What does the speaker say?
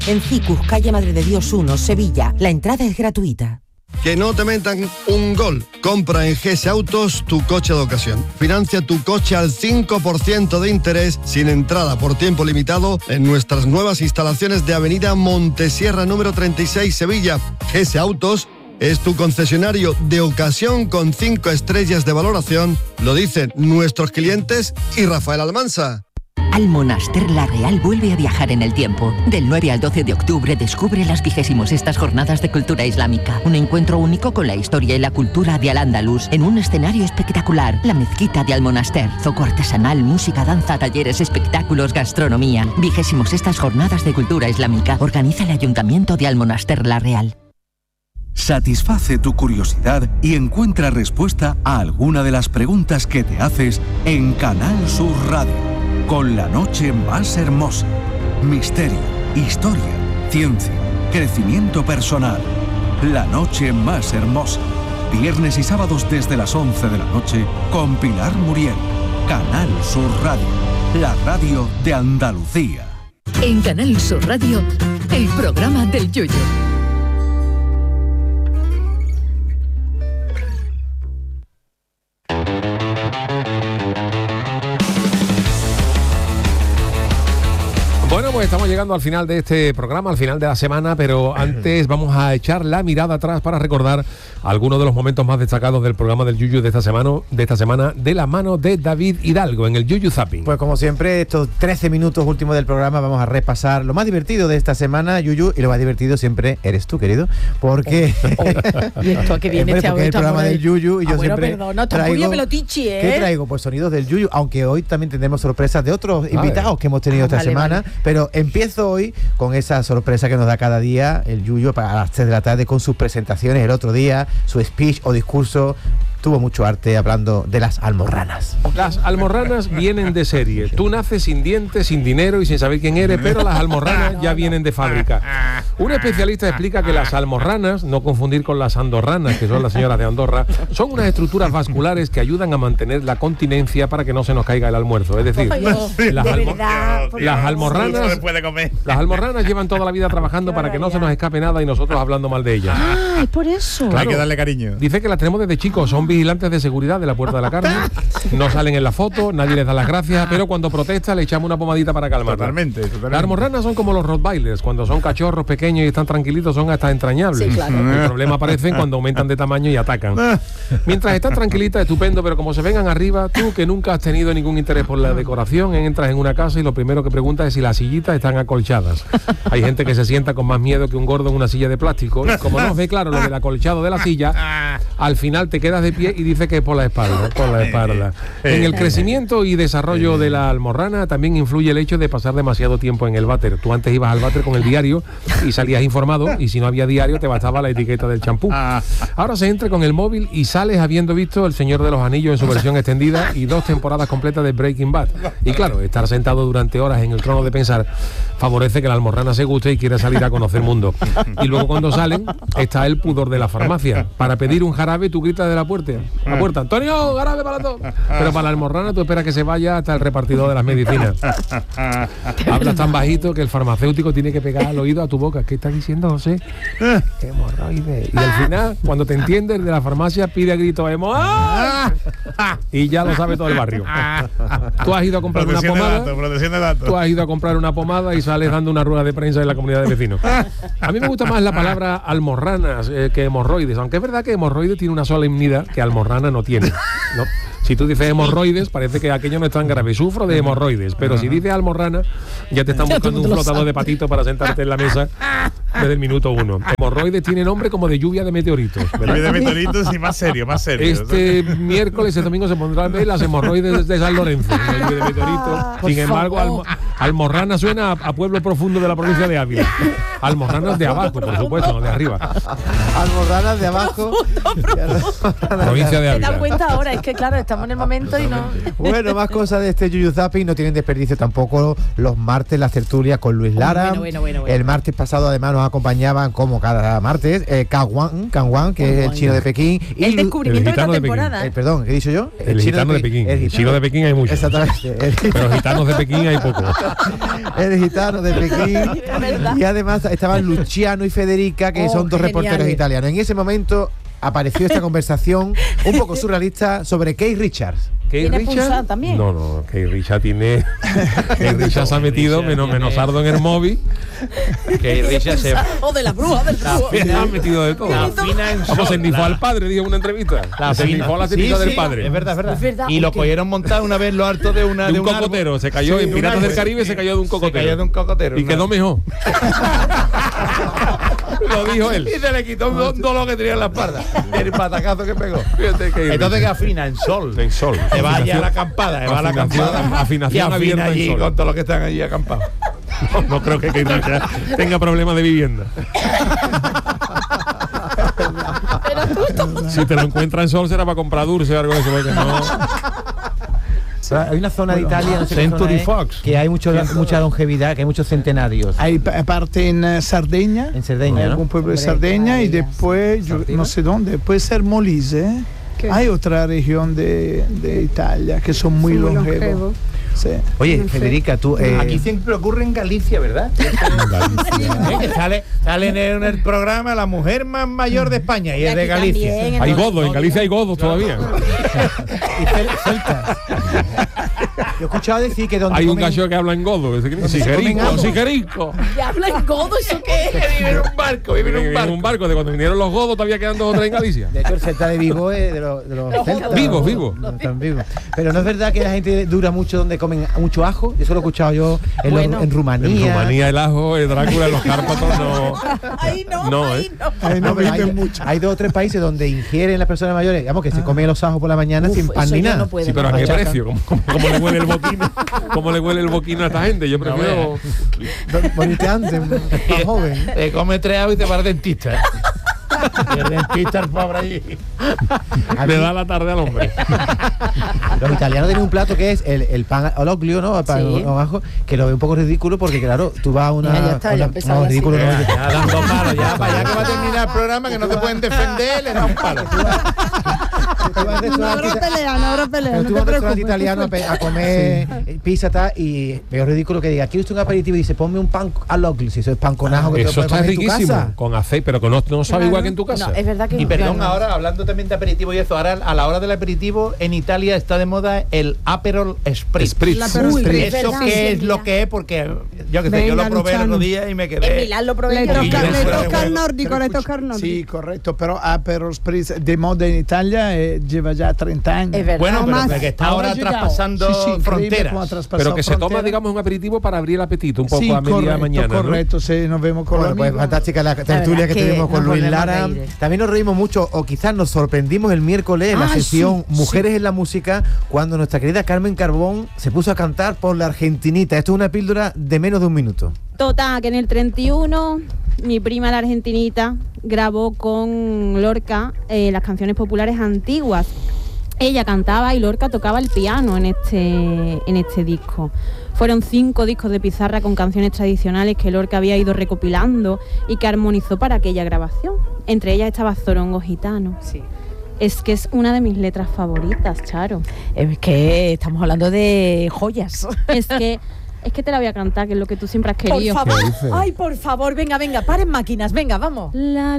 En Cicus, calle Madre de Dios 1, Sevilla. La entrada es gratuita. Que no te metan un gol. Compra en GS Autos tu coche de ocasión. Financia tu coche al 5% de interés sin entrada por tiempo limitado en nuestras nuevas instalaciones de Avenida Montesierra número 36, Sevilla. GS Autos es tu concesionario de ocasión con 5 estrellas de valoración. Lo dicen nuestros clientes y Rafael Almansa. Almonaster La Real vuelve a viajar en el tiempo. Del 9 al 12 de octubre descubre las 26ª Jornadas de Cultura Islámica. Un encuentro único con la historia y la cultura de Al-Ándalus en un escenario espectacular. La mezquita de Almonaster. Zoco artesanal, música, danza, talleres, espectáculos, gastronomía. 26ª Jornadas de Cultura Islámica. Organiza el Ayuntamiento de Almonaster La Real. Satisface tu curiosidad y encuentra respuesta a alguna de las preguntas que te haces en Canal Sur Radio. Con la noche más hermosa. Misterio, historia, ciencia, crecimiento personal. La noche más hermosa. Viernes y sábados desde las 11 de la noche con Pilar Muriel. Canal Sur Radio. La radio de Andalucía. En Canal Sur Radio, el programa del Yoyo. Bueno, pues estamos llegando al final de este programa, al final de la semana, pero antes vamos a echar la mirada atrás para recordar algunos de los momentos más destacados del programa del Yuyu de esta semana, de la mano de David Hidalgo en el Yuyu Zapping. Pues como siempre, estos 13 minutos últimos del programa vamos a repasar lo más divertido de esta semana, Yuyu, y lo más divertido siempre eres tú, querido, porque y esto que viene porque es el programa del Yuyu y yo siempre traigo ¿Qué traigo? Pues sonidos del Yuyu, aunque hoy también tendremos sorpresas de otros invitados que hemos tenido esta semana. Pero empiezo hoy con esa sorpresa que nos da cada día el Yuyu a las 3 de la tarde con sus presentaciones. El otro día, su speech o discurso, tuvo mucho arte hablando de las almorranas. Las almorranas vienen de serie. Tú naces sin dientes, sin dinero y sin saber quién eres, pero las almorranas ya vienen de fábrica. Un especialista explica que las almorranas, no confundir con las andorranas, que son las señoras de Andorra, son unas estructuras vasculares que ayudan a mantener la continencia para que no se nos caiga el almuerzo. Es decir, las almorranas llevan toda la vida trabajando para que no se nos escape nada y nosotros hablando mal de ellas. Ah, por eso. Claro. Hay que darle cariño. Dice que las tenemos desde chicos, son vigilantes de seguridad de la Puerta de la Carne, no salen en la foto, nadie les da las gracias, pero cuando protesta le echamos una pomadita para calmarla. Totalmente. Las almorranas son como los rottweilers, cuando son cachorros pequeños y están tranquilitos son hasta entrañables. Sí, claro. El problema aparece cuando aumentan de tamaño y atacan. Mientras están tranquilitas, estupendo, pero como se vengan arriba, tú que nunca has tenido ningún interés por la decoración, entras en una casa y lo primero que preguntas es si las sillitas están acolchadas. Hay gente que se sienta con más miedo que un gordo en una silla de plástico y como no ve claro lo del acolchado de la silla, al final te quedas de pie y dice que es por la espalda. En el crecimiento y desarrollo de la almorrana también influye el hecho de pasar demasiado tiempo en el váter. Tú antes ibas al váter con el diario y salías informado, y si no había diario te bastaba la etiqueta del champú. Ahora se entra con el móvil y sales habiendo visto El Señor de los Anillos en su versión extendida y 2 temporadas completas de Breaking Bad. Y claro, estar sentado durante horas en el trono de pensar favorece que la almorrana se guste y quiera salir a conocer mundo. Y luego cuando salen está el pudor de la farmacia. Para pedir un jarabe tú gritas de la puerta, Antonio, jarabe para todo. Pero para la almorrana tú esperas que se vaya hasta el repartidor de las medicinas. Hablas tan bajito que el farmacéutico tiene que pegar al oído a tu boca. ¿Qué estás diciendo, José? Hemorroides. Y al final, cuando te entiendes, el de la farmacia pide a grito hemorroides. Y ya lo sabe todo el barrio. Tú has ido a comprar una pomada. Tú has ido a comprar una pomada y sales dando una rueda de prensa en la comunidad de vecinos. A mí me gusta más la palabra almorranas que hemorroides, aunque es verdad que hemorroides tiene una solemnidad que almorrana no tiene, ¿no? Si tú dices hemorroides, parece que aquello no es tan grave. Sufro de hemorroides, pero si dices almorrana, ya te están buscando un flotador de patito para sentarte en la mesa desde el minuto 1. Hemorroides tiene nombre como de lluvia de meteoritos, ¿verdad? Lluvia de meteoritos y más serio. Este miércoles, el domingo se pondrán las hemorroides de San Lorenzo, lluvia de meteoritos. Sin embargo, almorrana suena a pueblo profundo de la provincia de Ávila. Almorranas de abajo, por supuesto, no de arriba. Almorranas de abajo. Provincia de Ávila. Me da cuenta ahora, es que claro, estamos en el momento y no. Bueno, más cosas de este Yuyu Zapping, no tienen desperdicio tampoco los martes, las tertulias con Luis Lara. Bueno. El martes pasado además nos nos acompañaban como cada martes, Kangwan, que es el chino de Pekín. Y el descubrimiento de esta temporada. Perdón, ¿qué he dicho yo? El gitano de Pekín. El chino de Pekín hay muchos. Exactamente. Pero gitanos de Pekín hay pocos. El gitano de Pekín. Y además estaban Luciano y Federica, que son dos reporteros italianos. En ese momento apareció esta conversación un poco surrealista sobre Keith Richards. ¿Tiene Pulsar también? No, Keith Richards tiene... Keith Richards se ha metido menos sardo en el móvil. Keith Richards se... O de la bruja, del brujo. Se ha metido de todo. Vamos, se nifó al padre, dijo en una entrevista. Se nifó la cenita del padre. Es verdad. Y lo cogieron montado una vez en lo alto de un cocotero. Se cayó en Piratas del Caribe, se cayó de un cocotero. Y quedó mejor. Lo dijo él. Y se le quitó un dolor que tenía en la espalda. El patacazo que pegó. Entonces que afina en sol. En sol. Se va allá a la acampada. Afinación y afina abierta allí en sol. con todos los que están allí acampados. No creo que tenga problemas de vivienda. Si te lo encuentras en sol será para comprar dulce o algo de eso. Porque no. Hay una zona de Italia, no sé Century qué zona es, Fox, que hay mucha longevidad, que hay muchos centenarios. Hay parte en Sardegna, en algún pueblo de Sardegna, y después, yo no sé dónde, puede ser Molise. Hay otra región de Italia que son muy longevos. Sí. Oye, Federica, tú... Aquí siempre ocurre en Galicia, ¿verdad? Que sale en el programa la mujer más mayor de España y es de Galicia. También, Hay godos, en Galicia hay godos todavía. Y celtas. Yo he escuchado decir que donde hay un gallo que habla en godo. Sigerico. ¿Y habla en godo? ¿Eso qué es? Vive en un barco, En un barco. De cuando vinieron los godos todavía quedan 2 o 3 en Galicia. De hecho, el celta de Vigo es de los celtas. Vivos. Están vivos. Pero no es verdad que la gente dura mucho donde comen mucho ajo. Eso lo he escuchado yo en Rumanía. En Rumanía el ajo, el Drácula, los Cárpatos no. Ahí no. Hay 2 o 3 países donde ingieren las personas mayores, digamos que se comen los ajos por la mañana sin pan ni nada. Sí, pero ¿a qué precio? ¿Cómo le huele el boquino? ¿Cómo le huele el boquino a esta gente? Yo prefiero... Boniteante, más joven. Te come 3 ajos y te va al dentista. Y el dentista, el pobre allí. Le da la tarde al hombre. Los italianos tienen un plato que es el pan ologlio, ¿no? Pan con ajo, que lo veo un poco ridículo porque, claro, tú vas a una... Ya ridículo. Ya dando palos, ya para allá que va a terminar el programa, que no te pueden defender, le da un palo. No habrá pelea. Tú vas a un restaurante italiano a comer pizza y veo ridículo que diga, ¿quiere usted un aperitivo? Y dice, ponme un pan aloglio. Si eso es pan con ajo que eso te lo puedes está comer en tu riquísimo, casa. con aceite, pero que no sabe igual que en tu casa. No, es verdad que... Y perdón, ahora hablando también de aperitivo y eso, ahora a la hora del aperitivo en Italia está de moda el Aperol Spritz. ¿Eso qué es lo que es? Porque yo que sé, yo lo probé el otro día y me quedé... En Milán lo probé. Le toca al nórdico. Sí, correcto, pero Aperol Spritz de moda en Italia lleva ya 30 años. Es verdad. Bueno, pero que está ahora traspasando fronteras. Pero que se toma, digamos, un aperitivo para abrir el apetito un poco a media mañana, ¿no? Correcto, sí, nos vemos con Bueno, pues fantástica la tertulia que tuvimos con Luis Lara. También nos reímos mucho, o quizás nos sorprendimos el miércoles en la sesión Mujeres en la Música, cuando nuestra querida Carmen Carbón se puso a cantar por la Argentinita. Esto es una píldora de menos de un minuto. Total, que en el 31 mi prima la Argentinita grabó con Lorca las canciones populares antiguas. Ella cantaba y Lorca tocaba el piano en este disco. Fueron 5 discos de pizarra con canciones tradicionales que Lorca había ido recopilando y que armonizó para aquella grabación. Entre ellas estaba Zorongo Gitano. Sí. Es que es una de mis letras favoritas, Charo. Es que estamos hablando de joyas. Es que te la voy a cantar, que es lo que tú siempre has querido. Por favor. Ay, por favor, venga, paren máquinas, venga, vamos. La